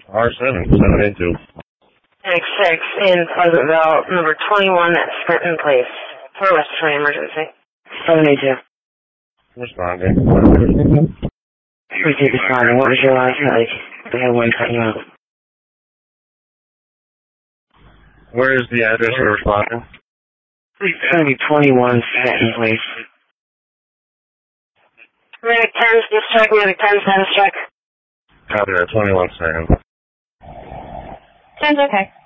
R7, 782. X6 in Pleasantville, number 21 at Scranton Place. For respiratory emergency. 782. Responding. Received responding. What was your last like? We had one cutting out. Where is the address you're responding? It's going to be 21 Scranton Place. Medic 10, status check, Medic 10, status check. Copy that, 21 seconds. 10's okay.